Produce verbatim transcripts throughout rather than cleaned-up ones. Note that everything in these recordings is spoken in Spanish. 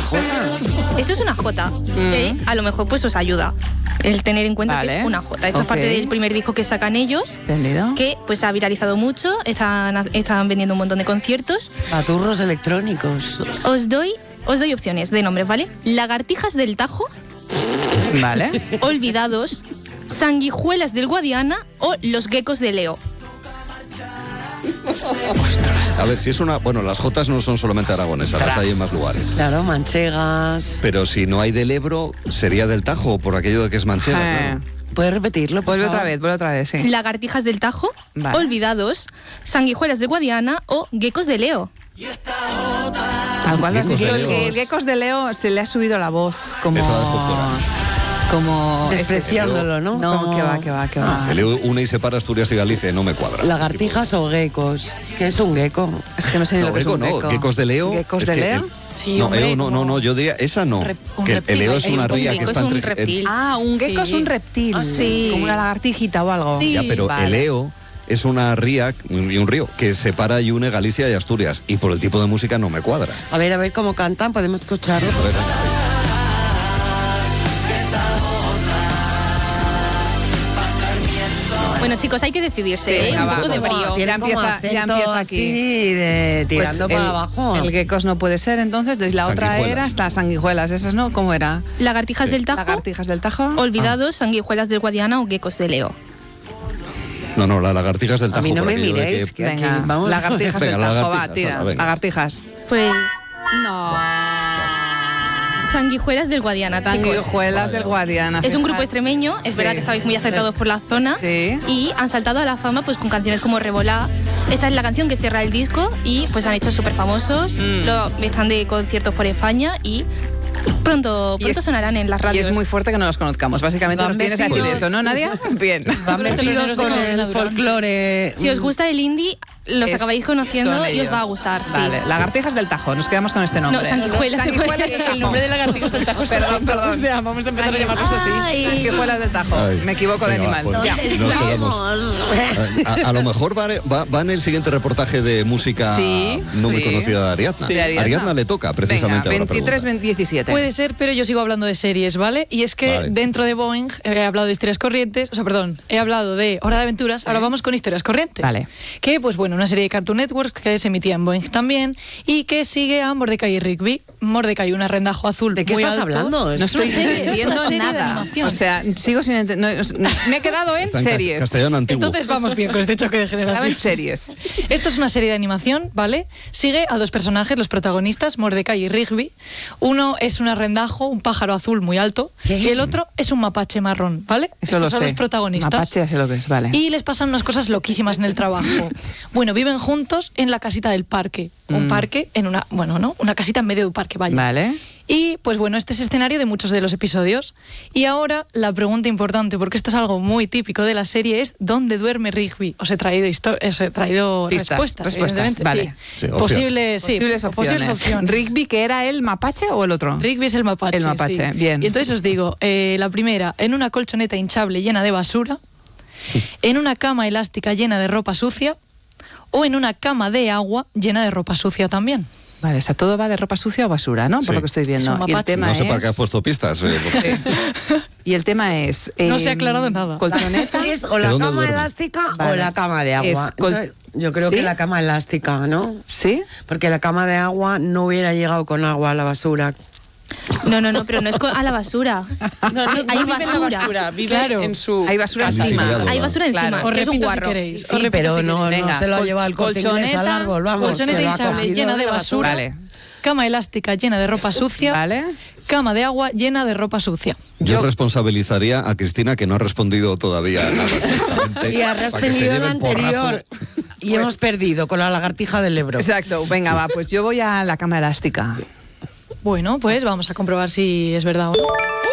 jota. Esto es una jota, mm. que a lo mejor pues os ayuda el tener en cuenta vale. que es una jota. Esto okay. es parte del primer disco que sacan ellos, ¿entendido? Que pues ha viralizado mucho, están, están vendiendo un montón de conciertos. Paturros electrónicos. Os doy, os doy opciones de nombres, ¿vale? Lagartijas del Tajo. Vale. Olvidados, Sanguijuelas del Guadiana o Los Geckos de Leo. Ostras. A ver, si es una... Bueno, las jotas no son solamente aragonesas, las hay en más lugares. Claro, manchegas. Pero si no hay del Ebro, sería del Tajo, por aquello de que es manchega, eh. claro. ¿Puedes repetirlo? Vuelve otra vez, vuelve otra vez, sí. Lagartijas del Tajo, vale. Olvidados, Sanguijuelas del Guadiana o Geckos de Leo. Al cual has dicho, el, el Geckos de Leo se le ha subido la voz como... Eso de fuera. Como despreciándolo, ¿no? No, como... que va, que va, que va. El Leo une y separa Asturias y Galicia, no me cuadra. Lagartijas o geckos. ¿Qué es un gecko? Es que no sé ni no, lo que gecko, es un no, gecko. Geckos de Leo. ¿Geckos de Leo? El... Sí, no, hombre, Leo, no, no, no, yo diría, esa no. Rep, que reptil, el Leo es una ría que está entre... entre... reptil. Ah, un gecko sí. es un reptil. Oh, sí. Como una lagartijita o algo. Sí. Ya, pero vale. el Leo es una ría y un río que separa y une Galicia y Asturias. Y por el tipo de música no me cuadra. A ver, a ver cómo cantan, podemos escucharlo. A ver. Bueno, chicos, hay que decidirse, sí, ¿eh? Un poco de brío. Ya empieza, ya empieza aquí. Sí, de tirando pues para el, abajo. El geckos no puede ser, entonces. entonces la otra era las sanguijuelas, esas, ¿no? ¿Cómo era? Lagartijas sí. del Tajo. Lagartijas del Tajo. Olvidados, ah. Sanguijuelas del Guadiana o Geckos de Leo. No, no, las lagartijas del Tajo. A mí no me miréis. Que... Que venga, aquí, vamos. Lagartijas venga, del Tajo, lagartijas, va, tira. Hola, lagartijas. Pues... No... Sanguijuelas del Guadiana, Sanguijuelas del Guadiana. Es un grupo extremeño, es sí. verdad que estabais muy acertados por la zona sí. y han saltado a la fama pues con canciones como Revolá. Esta es la canción que cierra el disco y pues han hecho súper famosos, mm. lo, están de conciertos por España y pronto, pronto es, sonarán en las radios. Y es muy fuerte que no los conozcamos, básicamente nos tienes a decir eso, ¿no, Nadia? Bien. Van vestidos con el folclore. Si os gusta el indie, los es, acabáis conociendo y os va a gustar. Vale, sí. Lagartijas del Tajo, nos quedamos con este nombre. No, Sanguijuelas, sanguijuelas del Tajo. El nombre de Lagartijas del Tajo. Perdón, perdón. O sea, vamos a empezar a llamarlos así. Sanguijuelas del Tajo. Ay, me equivoco de animal. Pues, ya. Nos quedamos. A, a lo mejor va, va, va en el siguiente reportaje de música sí, no sí. muy conocida de Ariadna. Sí, Ariadna. Ariadna le toca precisamente. Venga, veintitrés diecisiete. Puede ser, pero yo sigo hablando de series, ¿vale? Y es que vale. dentro de Boeing he hablado de historias corrientes, o sea, perdón, he hablado de Hora de Aventuras, ahora vamos con historias corrientes. Vale. Que, pues bueno, una serie de Cartoon Network que se emitía en Boeing también y que sigue a Mordecai y Rigby. Mordecai, un arrendajo azul. ¿De qué muy estás alto. hablando? No estoy entendiendo nada. O sea, sigo sin entender. No, me he quedado en Está series. En castellano antiguo. Entonces vamos bien con este choque de generación. Estaba en series. Esto es una serie de animación, ¿vale? Sigue a dos personajes, los protagonistas, Mordecai y Rigby. Uno es un arrendajo, un pájaro azul muy alto, ¿Qué? y el otro es un mapache marrón, ¿vale? Eso Estos lo son sé. los protagonistas. Mapache ya sé lo que es, vale. Y les pasan unas cosas loquísimas en el trabajo. Bueno, viven juntos en la casita del parque. Un mm. parque en una, bueno, ¿no? Una casita en medio de un parque, vaya. Vale. Y, pues bueno, este es escenario de muchos de los episodios. Y ahora, la pregunta importante, porque esto es algo muy típico de la serie, es ¿dónde duerme Rigby? Os he traído, os he traído Pistas, respuestas, respuestas, vale. Sí. Sí, Posibles, sí, posibles, opciones. posibles opciones. ¿Rigby que era el mapache o el otro? Rigby es el mapache. El mapache, sí. bien. Y entonces os digo, eh, la primera, en una colchoneta hinchable llena de basura, en una cama elástica llena de ropa sucia, o en una cama de agua llena de ropa sucia también. Vale, o sea, todo va de ropa sucia o basura, ¿no? Por sí. lo que estoy viendo. Y el tema no sé es... para qué has puesto pistas. Eh, porque... sí. Y el tema es... Eh, no se ha aclarado nada. Colchoneta es o la cama duerme? elástica vale. o la cama de agua. Col... Entonces, yo creo ¿sí? que la cama elástica, ¿no? ¿Sí? Porque la cama de agua no hubiera llegado con agua a la basura. No, no, no, pero no es a la basura. No, no, hay no basura. Vive en la basura, vive claro. en su... Hay basura encima. Hay basura encima. Claro. Os es un guarro. guarro. Si sí, pero si no, Venga, no se lo ha llevado el Corte Inglés al árbol, vamos. Colchoneta hinchable llena de basura. Vale. Cama elástica llena de ropa sucia. Vale. Cama de agua llena de ropa sucia. Yo, Yo responsabilizaría a Cristina, que no ha respondido todavía nada. Y ha respondido el anterior. Y hemos perdido con la lagartija del Ebro. Exacto. Venga, va, pues yo voy a la cama elástica. Bueno, pues vamos a comprobar si es verdad o no.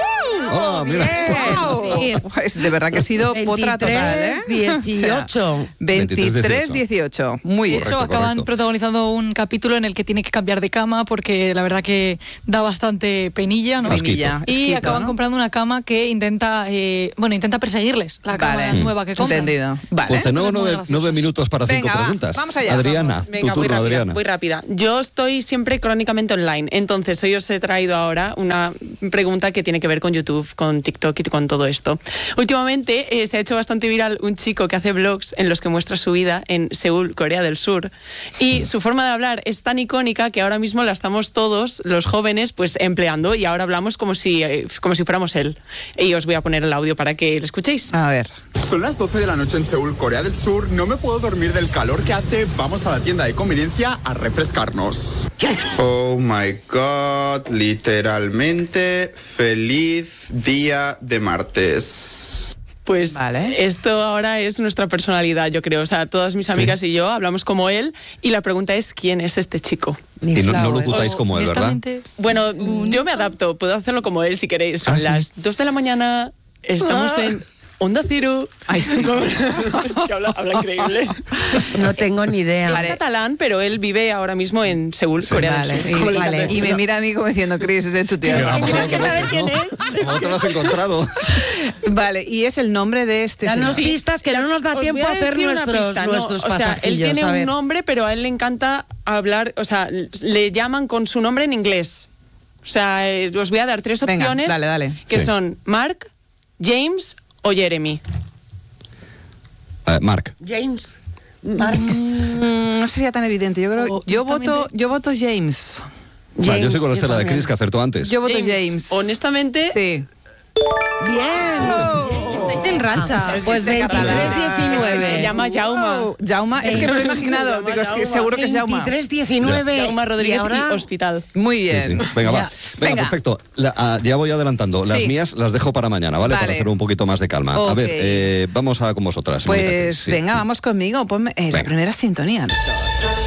Hola, mira. Wow. Pues de verdad que ha sido potra total, ¿eh? dieciocho. O sea, veintitrés dieciocho. Muy bien. De hecho, Correcto, acaban correcto. protagonizando un capítulo en el que tiene que cambiar de cama porque la verdad que da bastante penilla, ¿no? Penilla, Y esquito, acaban ¿no? comprando una cama que intenta, eh, bueno, intenta perseguirles, la cama Vale. nueva que compran. Entendido. Vale. Pues tenemos Cosas muy nueve, graciosas. nueve minutos para cinco Venga, va, preguntas. vamos allá. Adriana, Venga, tu muy turno, rápida, Adriana. muy rápida. Yo estoy siempre crónicamente online, entonces hoy os he traído ahora una pregunta que tiene que ver con YouTube, con TikTok y con todo esto. Últimamente eh, se ha hecho bastante viral un chico que hace vlogs en los que muestra su vida en Seúl, Corea del Sur, y su forma de hablar es tan icónica que ahora mismo la estamos todos, los jóvenes, pues empleando y ahora hablamos como si, eh, como si fuéramos él. Y os voy a poner el audio para que lo escuchéis. A ver. Son las doce de la noche en Seúl, Corea del Sur. No me puedo dormir del calor que hace. Vamos a la tienda de conveniencia a refrescarnos. Oh my god, literalmente feliz día de martes. Pues Vale. esto ahora es nuestra personalidad, yo creo. O sea, todas mis amigas y yo hablamos como él y la pregunta es ¿quién es este chico? Y no, no lo flowers. ocultáis como él, ¿verdad? Honestamente, Bueno, yo me adapto, puedo hacerlo como él si queréis. Son ¿Ah, sí? las dos de la mañana, estamos en Onda Cero. Ay, sí. Es que habla, habla increíble. No tengo ni idea. Es catalán, pero él vive ahora mismo en Seúl, Corea Vale. del Sur. Y, Como le vale. encanta Y me decirlo. mira a mí como diciendo, Chris, es de tu tío. Sí, a lo mejor Tienes que lo saber conoces, quién ¿no? es. ¿Cómo te lo has encontrado? Vale, y es el nombre de este Danos señor. pistas que no nos da Os tiempo voy a hacer decir una nuestros, pista, no, nuestros o sea, él pasajillos, tiene a un ver. nombre, pero a él le encanta hablar, o sea, le llaman con su nombre en inglés. O sea, eh, os voy a dar tres Venga, opciones dale, dale. que Sí. son Mark, James o Jeremy. Eh, Mark. James. Mark. Mm, no sería tan evidente. Yo creo, O, yo justamente- voto, yo voto James. Vale, yo soy con yo Estela de también. Chris, que acertó antes. Yo voto James. Honestamente, Sí. Bien. Estáis en racha. Pues veintitrés diecinueve. se llama Jauma. Oh, Jauma, es que me lo he imaginado. Se llama Digo, es que Jauma. seguro que es Jauma. veintitrés diecinueve. Jauma Rodríguez Y ahora y Hospital. Muy Sí, bien. sí. Venga, va. Ya. Venga, Venga. perfecto. La- ah, ya voy adelantando. Las Sí. mías las dejo para mañana, ¿vale? Para Vale. hacer un poquito más de calma. A Ok. ver, eh, vamos a con vosotras. Mónica, Pues sí. venga, vamos conmigo. Ponme eh, la Venga. primera sintonía.